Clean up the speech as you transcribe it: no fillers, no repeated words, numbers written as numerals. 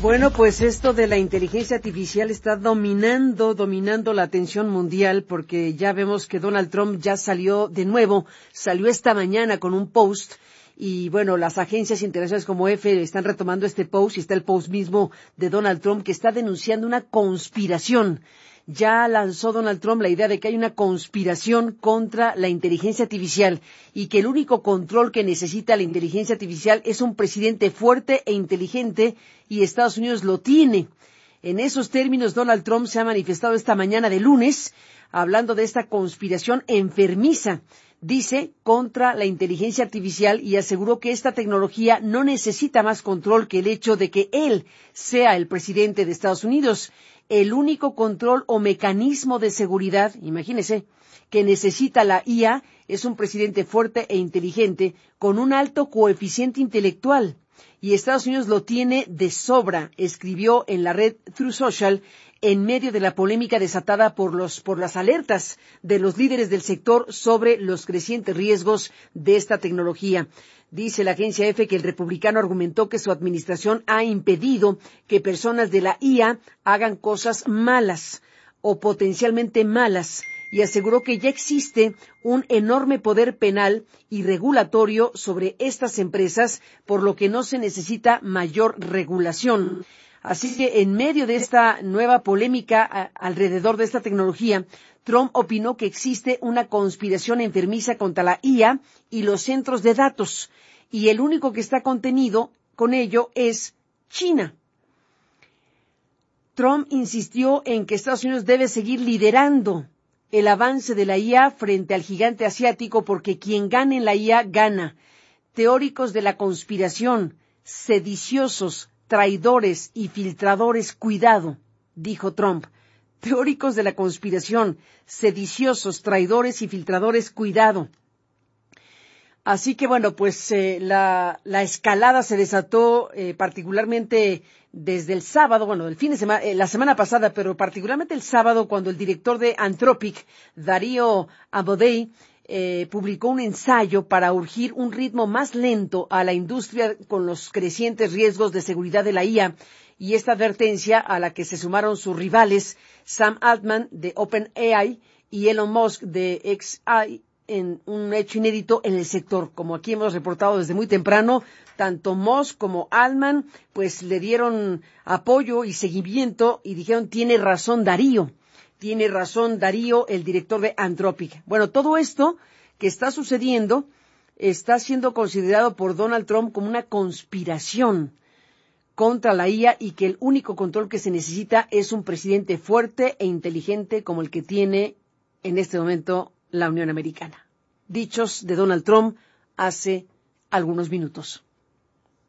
Bueno, pues esto de la inteligencia artificial está dominando la atención mundial, porque ya vemos que Donald Trump ya salió esta mañana con un post, y bueno, las agencias internacionales como EFE están retomando este post, y está el post mismo de Donald Trump que está denunciando una conspiración. Ya lanzó Donald Trump la idea de que hay una conspiración contra la inteligencia artificial y que el único control que necesita la inteligencia artificial es un presidente fuerte e inteligente, y Estados Unidos lo tiene. En esos términos, Donald Trump se ha manifestado esta mañana de lunes, hablando de esta conspiración enfermiza, dice, contra la inteligencia artificial, y aseguró que esta tecnología no necesita más control que el hecho de que él sea el presidente de Estados Unidos. El único control o mecanismo de seguridad, imagínese, que necesita la IA es un presidente fuerte e inteligente con un alto coeficiente intelectual. Y Estados Unidos lo tiene de sobra, escribió en la red Truth Social, en medio de la polémica desatada por las alertas de los líderes del sector sobre los crecientes riesgos de esta tecnología. Dice la agencia EFE que el republicano argumentó que su administración ha impedido que personas de la IA hagan cosas malas o potencialmente malas, y aseguró que ya existe un enorme poder penal y regulatorio sobre estas empresas, por lo que no se necesita mayor regulación. Así que en medio de esta nueva polémica alrededor de esta tecnología, Trump opinó que existe una conspiración enfermiza contra la IA y los centros de datos, y el único que está contenido con ello es China. Trump insistió en que Estados Unidos debe seguir liderando el avance de la IA frente al gigante asiático, porque quien gane en la IA gana. Teóricos de la conspiración, sediciosos, traidores y filtradores, cuidado, dijo Trump. Teóricos de la conspiración, sediciosos, traidores y filtradores, cuidado. Así que bueno, pues la escalada se desató particularmente desde el sábado, bueno, el fin de semana, la semana pasada, pero particularmente el sábado, cuando el director de Anthropic, Darío Amodei, publicó un ensayo para urgir un ritmo más lento a la industria con los crecientes riesgos de seguridad de la IA, y esta advertencia a la que se sumaron sus rivales Sam Altman de OpenAI y Elon Musk de xAI, en un hecho inédito en el sector. Como aquí hemos reportado desde muy temprano, tanto Musk como Altman pues le dieron apoyo y seguimiento y dijeron: tiene razón Darío, el director de Anthropic. Bueno, todo esto que está sucediendo está siendo considerado por Donald Trump como una conspiración contra la IA, y que el único control que se necesita es un presidente fuerte e inteligente como el que tiene en este momento la Unión Americana. Dichos de Donald Trump hace algunos minutos.